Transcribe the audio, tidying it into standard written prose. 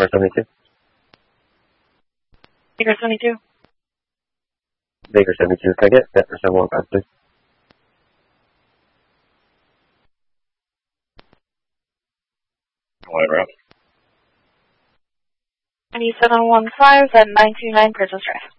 Car 72. Baker 72. Baker 72, can I get that for 715, please? Whatever else. 9715 at 929 Princess Drive.